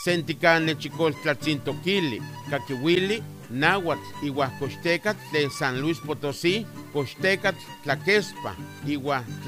Senticane Chicoltlatzintokili, Caquihuili, Náhuatl, Ihuascochtecatl de San Luis Potosí, Cochtecatl, Tlaquespa,